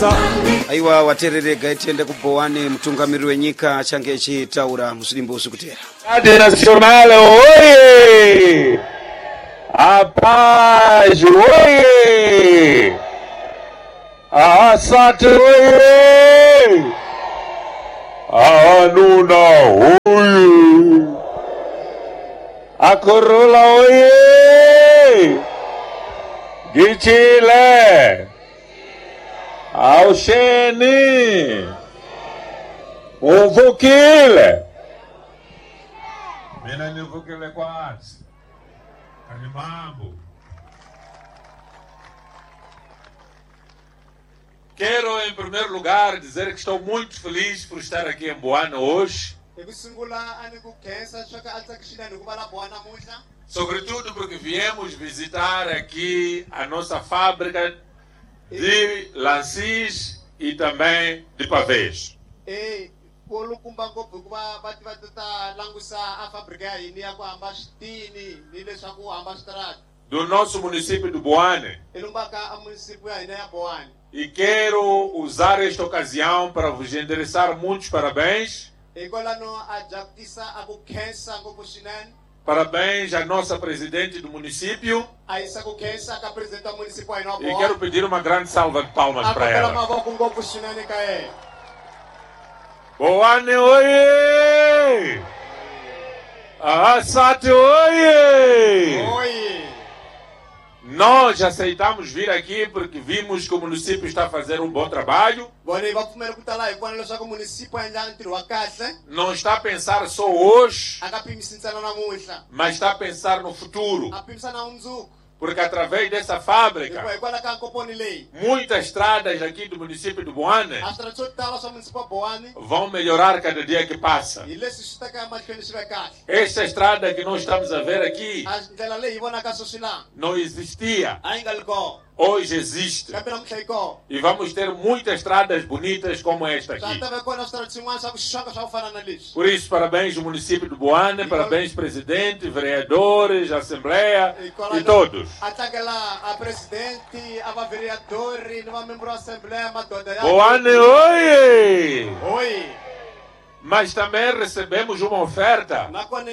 aiwa watererega itende kubowani mtungamiri wenyika change chitaura musilimbusu kutera Rádio Nacional, oye! A paz, oye! A Assad, oye! A Anuna, oye! A Corolla, oye! Gichile! Ao Xeni! O Vukile! Mina nivukile quase. Animambo. Quero, em primeiro lugar, dizer que estou muito feliz por estar aqui em Boana hoje. Sobretudo porque viemos visitar aqui a nossa fábrica de lancis e também de pavês. Do nosso município de Boane. E quero usar esta ocasião para vos endereçar muitos parabéns. Parabéns à nossa presidente do município. E quero pedir uma grande salva de palmas para ela. Boane, oye! Assad, oye! Nós aceitamos vir aqui porque vimos que o município está a fazer um bom trabalho. Não está a pensar só hoje, mas está a pensar no futuro. Porque através dessa fábrica, muitas estradas aqui do município de Boane vão melhorar cada dia que passa. Esta estrada que nós estamos a ver aqui não existia. Hoje existe. E vamos ter muitas estradas bonitas como esta aqui. Por isso, parabéns ao município de Boane, parabéns presidente, vereadores, assembleia e todos. Boane, oi! Mas também recebemos uma oferta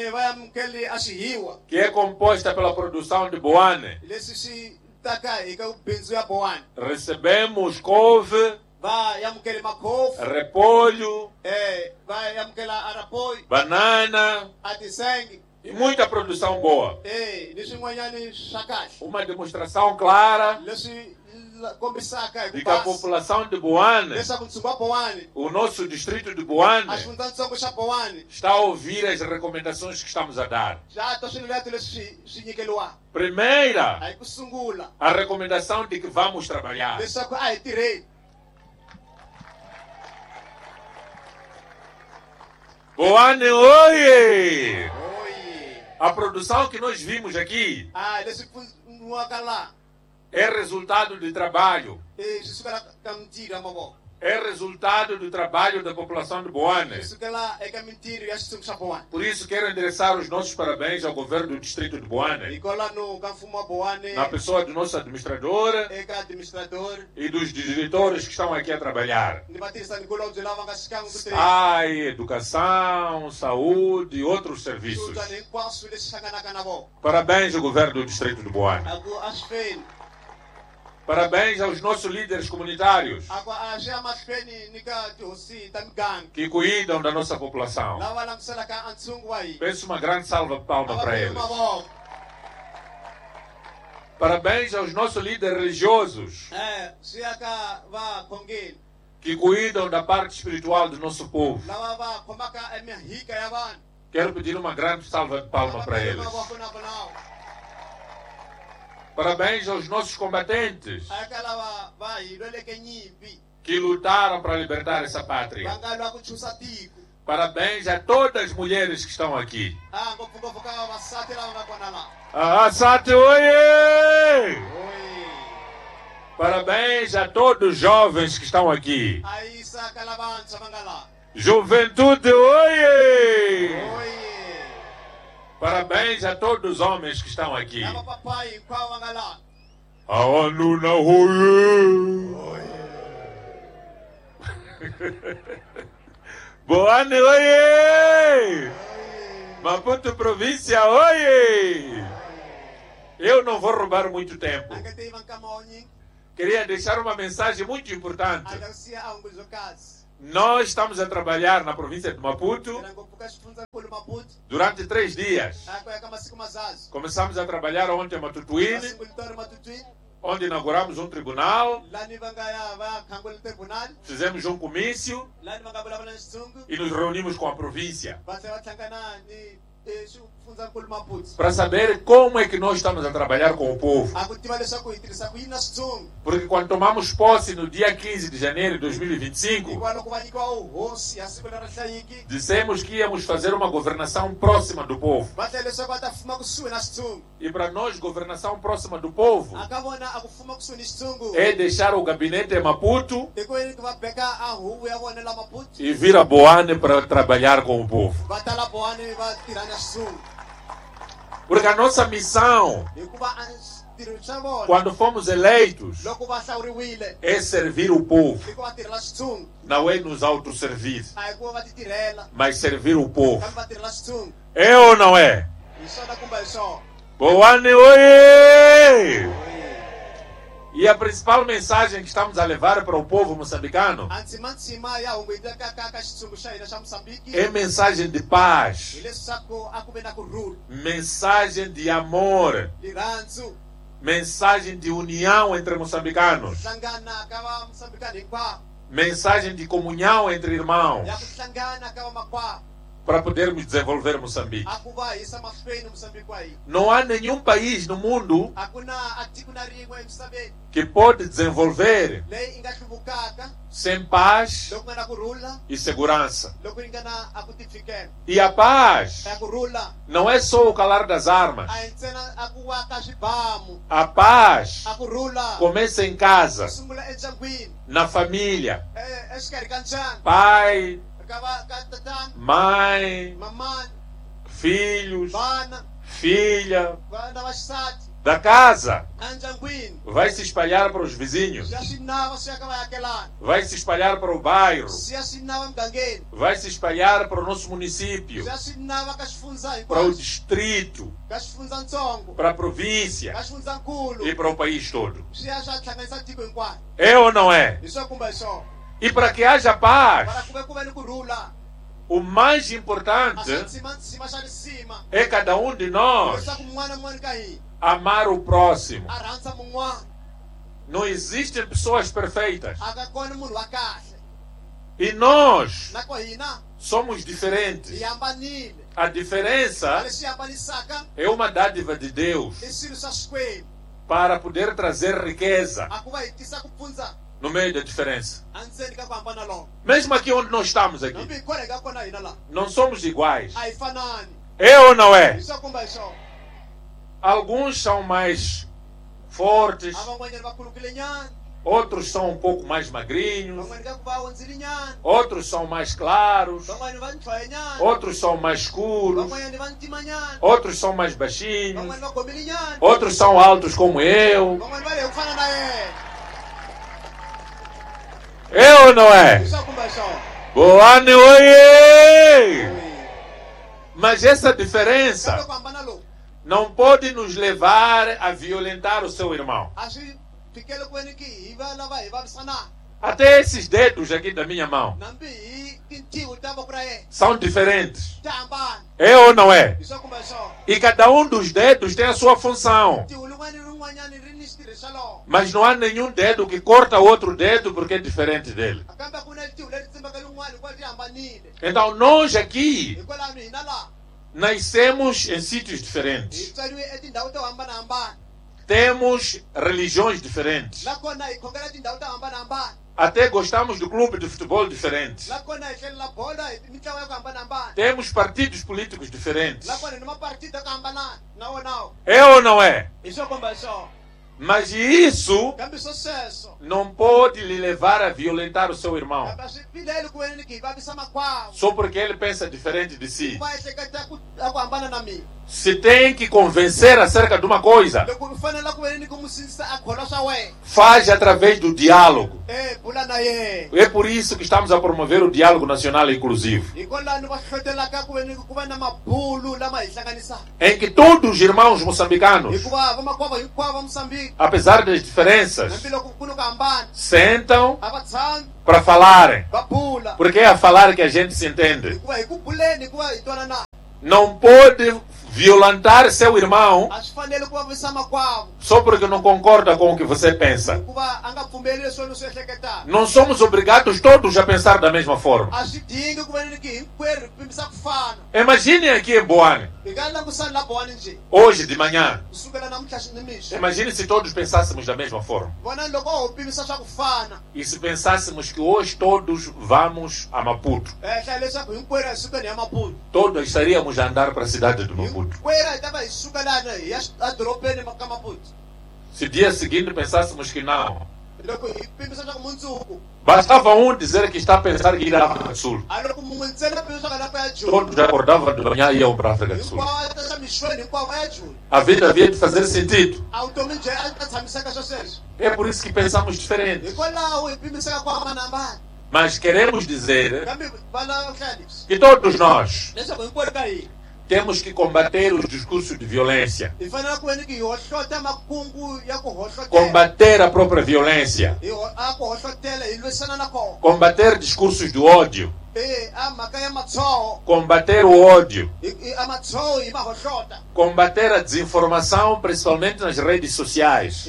que é composta pela produção de Boane. Recebemos couve, repolho, banana e muita produção boa. Uma demonstração clara de que a população de Boane, o nosso distrito de Boane, está a ouvir as recomendações que estamos a dar. Primeira, a recomendação de que vamos trabalhar. Boane, oye! A produção que nós vimos aqui é resultado de trabalho. É resultado do trabalho da população de Boane. Por isso quero endereçar os nossos parabéns ao governo do distrito de Boane, na pessoa do nosso administrador e dos diretores que estão aqui a trabalhar. Educação, saúde e outros serviços. Parabéns ao governo do distrito de Boane. Parabéns aos nossos líderes comunitários que cuidam da nossa população. Peço uma grande salva de palmas para eles. Parabéns aos nossos líderes religiosos que cuidam da parte espiritual do nosso povo. Quero pedir uma grande salva de palmas para eles. Parabéns aos nossos combatentes que lutaram para libertar essa pátria. Parabéns a todas as mulheres que estão aqui. Assad, oye! Parabéns a todos os jovens que estão aqui. Juventude, oye! Parabéns a todos os homens que estão aqui. A Anuna, oye! Boane, oiê! Maputo província, oiê! Eu não vou roubar muito tempo. Queria deixar uma mensagem muito importante. Nós estamos a trabalhar na província de Maputo durante 3 dias. Começamos a trabalhar ontem em Matutuíne, onde inauguramos um tribunal, fizemos um comício e nos reunimos com a província para saber como é que nós estamos a trabalhar com o povo. Porque quando tomamos posse no dia 15 de janeiro de 2025, dissemos que íamos fazer uma governação próxima do povo. E para nós, governação próxima do povo é deixar o gabinete em Maputo e vir a Boane para trabalhar com o povo. Porque a nossa missão, quando fomos eleitos, é servir o povo. Não é nos autosservir, mas servir o povo. É ou não é? Boane, oiê! E a principal mensagem que estamos a levar para o povo moçambicano é mensagem de paz, mensagem de amor, mensagem de união entre moçambicanos, mensagem de comunhão entre irmãos, para podermos desenvolver Moçambique. Não há nenhum país no mundo que pode desenvolver sem paz e segurança. E a paz não é só o calar das armas. A paz começa em casa, na família. Pai, mãe, filhos, filha, da casa vai se espalhar para os vizinhos, vai se espalhar para o bairro, vai se espalhar para o nosso município, para o distrito, para a província e para o país todo. É ou não é? E para que haja paz, o mais importante é cada um de nós amar o próximo. Não existem pessoas perfeitas. E nós somos diferentes. A diferença é uma dádiva de Deus para poder trazer riqueza no meio da diferença. Mesmo aqui onde nós estamos aqui, não somos iguais. É ou não é? Alguns são mais fortes, outros são um pouco mais magrinhos, outros são mais claros, outros são mais escuros, outros são mais baixinhos, outros são altos como eu. É ou não é? Boane, oiê! Mas essa diferença não pode nos levar a violentar o seu irmão. Até esses dedos aqui da minha mão são diferentes. É ou não é? E cada um dos dedos tem a sua função. Mas não há nenhum dedo que corta outro dedo porque é diferente dele. Então nós aqui nascemos em sítios diferentes. Temos religiões diferentes. Até gostamos do clube de futebol diferente. Temos partidos políticos diferentes. É ou não é? Mas isso não pode lhe levar a violentar o seu irmão só porque ele pensa diferente de si. Se tem que convencer acerca de uma coisa, faz através do diálogo. É por isso que estamos a promover o diálogo nacional inclusivo, em que todos os irmãos moçambicanos, apesar das diferenças, sentam para falarem, porque é a falar que a gente se entende. Não pode violentar seu irmão só porque não concorda com o que você pensa. Não somos obrigados todos a pensar da mesma forma. Imagine aqui em Boane, hoje de manhã. Imagine se todos pensássemos da mesma forma. E se pensássemos que hoje todos vamos a Maputo, todos estaríamos a andar para a cidade de Maputo. Se dia seguinte pensássemos que não, bastava um dizer que está a pensar que ir à África do Sul, todos já acordavam de manhã e iam para a África do Sul. A vida havia de fazer sentido. É por isso que pensamos diferente. Mas queremos dizer que todos nós temos que combater os discursos de violência, combater a própria violência, combater discursos de ódio, combater o ódio, combater a desinformação, principalmente nas redes sociais,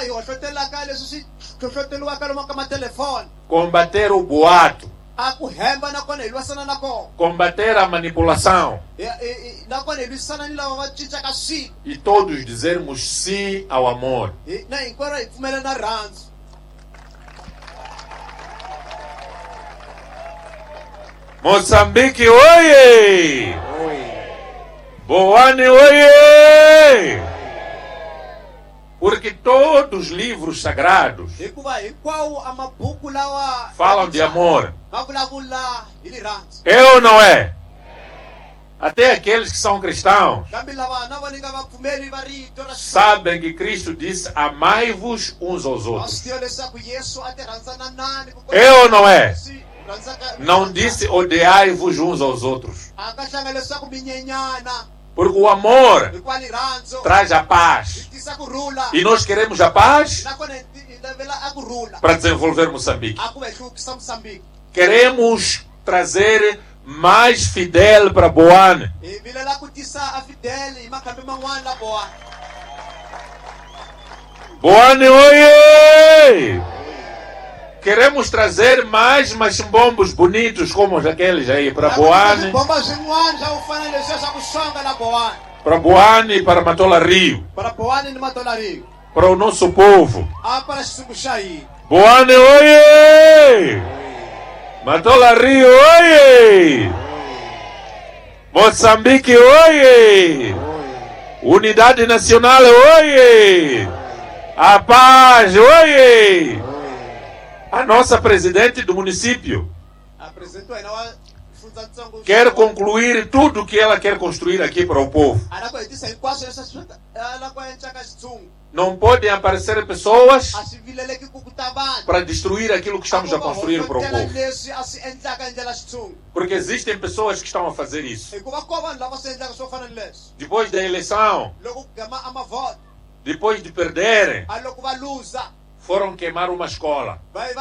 combater o boato, combater a manipulação e todos dizermos sim ao amor. Moçambique, oiê! Boane, oiê! Porque todos os livros sagrados falam de amor. É ou não é? Até aqueles que são cristãos sabem que Cristo disse: amai-vos uns aos outros. É ou não é? Não disse odiai-vos uns aos outros. Porque o amor traz a paz. E nós queremos a paz para desenvolver Moçambique. Queremos trazer mais Fidel para Boane. Boane, oiê! Queremos trazer mais machimbombos bonitos como aqueles aí para Boane. Para Boane e para Matola Rio. Para o nosso povo. Boane, oiê! Matola Rio, oiê! Moçambique, oiê! Unidade Nacional, oiê! A paz, oiê! A nossa presidente do município quer concluir tudo o que ela quer construir aqui para o povo. Não podem aparecer pessoas para destruir aquilo que estamos a construir para o povo. Porque existem pessoas que estão a fazer isso. Depois da eleição, depois de perderem, foram queimar uma escola.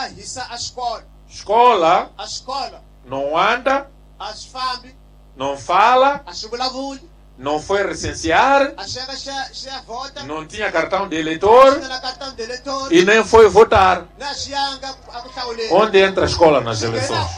Escola não anda, não fala, não foi recensear, não tinha cartão de eleitor e nem foi votar. Onde entra a escola nas eleições?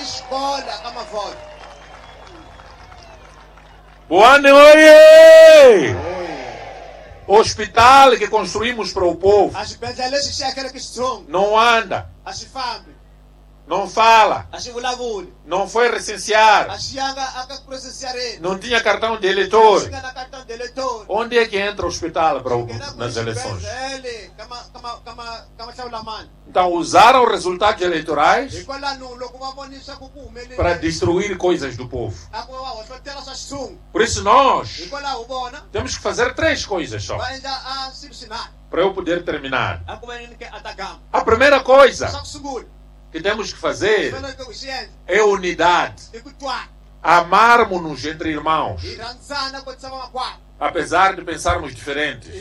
Boane, oiê! Hospital que construímos para o povo não anda. Não fala. Não foi recensear. Não tinha cartão de eleitor. Onde é que entra o hospital nas eleições? Então usaram os resultados eleitorais para destruir coisas do povo. Por isso nós temos que fazer 3 coisas só, para eu poder terminar. A primeira coisa que temos que fazer é unidade. Amarmos-nos entre irmãos, apesar de pensarmos diferentes,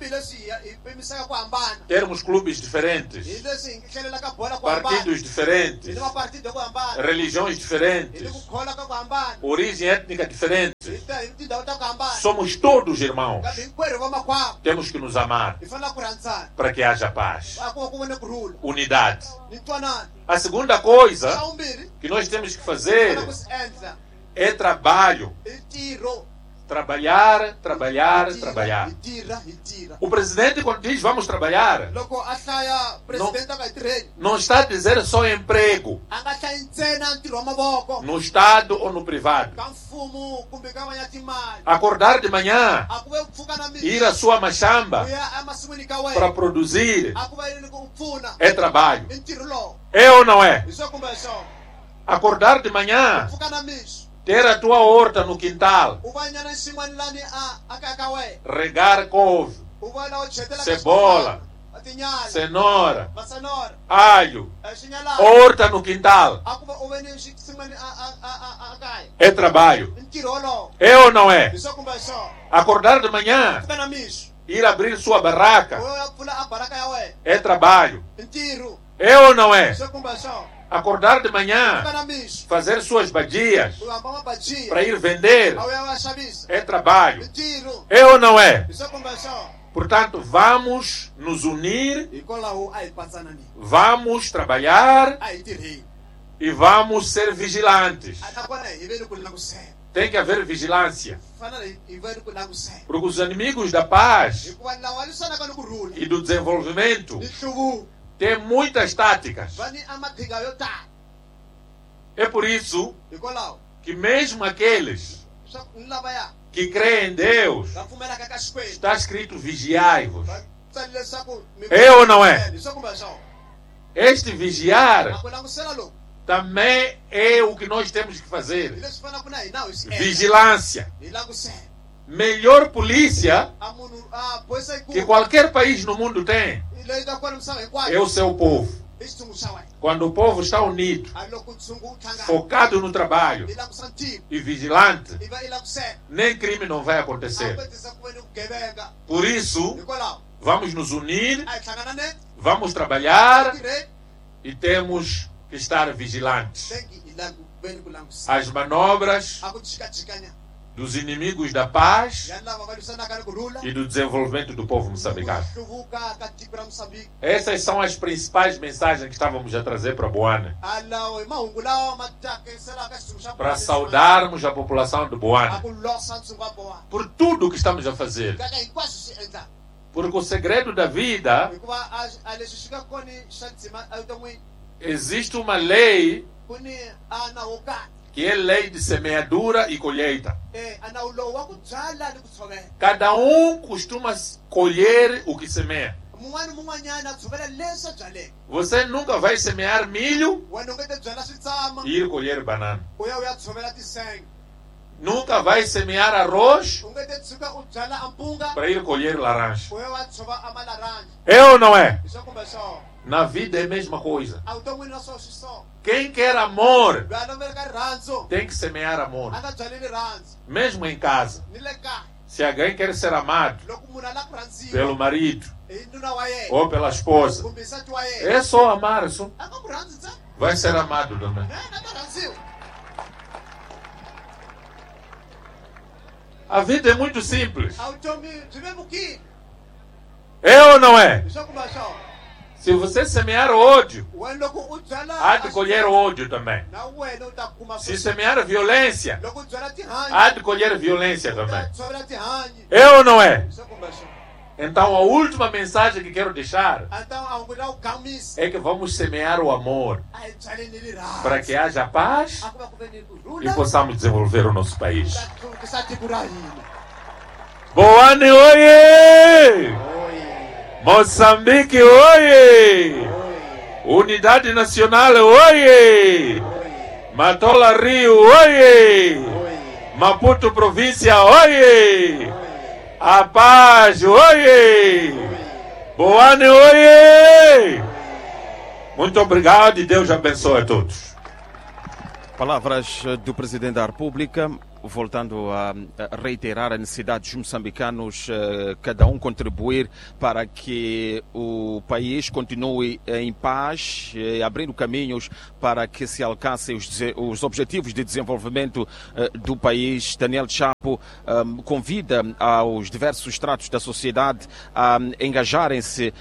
termos clubes diferentes, partidos diferentes, religiões diferentes, origem étnica diferente. Somos todos irmãos. Temos que nos amar para que haja paz, unidade. A segunda coisa que nós temos que fazer é trabalho. Trabalhar, trabalhar, trabalhar. O presidente, quando diz vamos trabalhar, não está a dizer só emprego, no Estado ou no privado. Acordar de manhã, ir à sua machamba para produzir, é trabalho. É ou não é? Acordar de manhã, ter a tua horta no quintal, regar couve, cebola, cenoura, alho, horta no quintal, é trabalho. É ou não é? Acordar de manhã, ir abrir sua barraca, é trabalho. É ou não é? Acordar de manhã, fazer suas badias para ir vender, é trabalho. É ou não é? Portanto, vamos nos unir, vamos trabalhar e vamos ser vigilantes. Tem que haver vigilância, porque os inimigos da paz e do desenvolvimento tem muitas táticas. É por isso que mesmo aqueles que creem em Deus, está escrito vigiai-vos. É ou não é? Este vigiar também é o que nós temos que fazer. Vigilância. Melhor polícia que qualquer país no mundo tem é o seu povo. Quando o povo está unido, focado no trabalho e vigilante, nem crime não vai acontecer. Por isso, vamos nos unir, vamos trabalhar e temos que estar vigilantes. As manobras dos inimigos da paz e do desenvolvimento do povo moçambicano. Essas são as principais mensagens que estávamos a trazer para Boane, para saudarmos a população de Boane por tudo o que estamos a fazer. Porque o segredo da vida, existe uma lei que é lei de semeadura e colheita. Cada um costuma colher o que semeia. Você nunca vai semear milho e ir colher banana. Nunca vai semear arroz para ir colher laranja. É ou não é? Na vida é a mesma coisa. Quem quer amor tem que semear amor. Mesmo em casa. Se alguém quer ser amado pelo marido ou pela esposa, é só amar, só. Vai ser amado também. A vida é muito simples. É ou não é? Se você semear ódio, há de colher ódio também. Se semear violência, há de colher violência também. É ou não é? Então a última mensagem que quero deixar é que vamos semear o amor para que haja paz e possamos desenvolver o nosso país. Boane, oie! Moçambique, oie! Unidade Nacional, oie! Matola, Rio, oie! Maputo, província, oie! A paz, oie! Boane, oie! Muito obrigado e Deus abençoe a todos. Palavras do Presidente da República, voltando a reiterar a necessidade dos moçambicanos, cada um contribuir para que o país continue em paz, abrindo caminhos para que se alcancem os objetivos de desenvolvimento do país. Daniel Chapo convida aos diversos estratos da sociedade a engajarem-se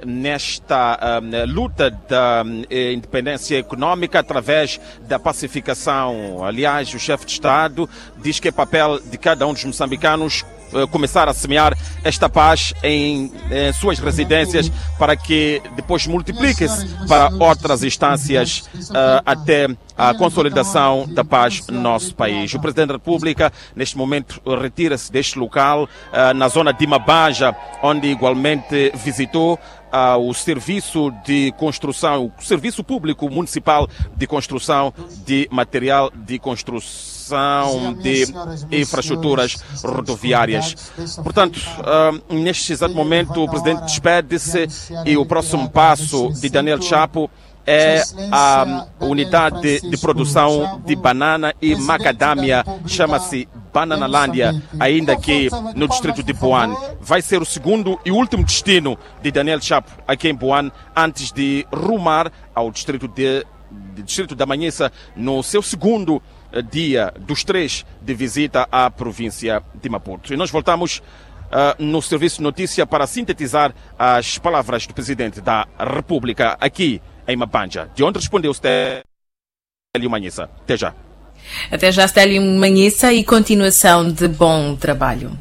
nesta luta da independência econômica através da pacificação. Aliás, o chefe de Estado diz que é papel de cada um dos moçambicanos começar a semear esta paz em suas residências para que depois multiplique-se para outras instâncias até a consolidação da paz no nosso país. O Presidente da República, neste momento, retira-se deste local, na zona de Mabanja, onde igualmente visitou o serviço de construção, o Serviço Público Municipal de Construção de Material de Construção de infraestruturas rodoviárias. Portanto, neste exato momento, o Presidente despede-se e o próximo passo de Daniel Chapo é a unidade de produção de banana e macadâmia, chama-se Bananalândia, ainda aqui no distrito de Boane. Vai ser o segundo e último destino de Daniel Chapo aqui em Boane, antes de rumar ao distrito da Manhissa, no seu segundo dia dos 3 de visita à província de Maputo. E nós voltamos no Serviço de Notícia para sintetizar as palavras do Presidente da República aqui em Mabanja, de onde respondeu Stélio Manhissa. Até já. Até já, Stélio Manhissa, e continuação de bom trabalho.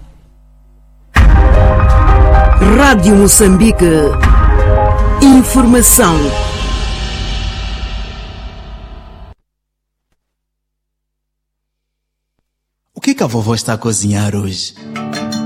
Rádio Moçambique. Informação. O que a vovó está a cozinhar hoje?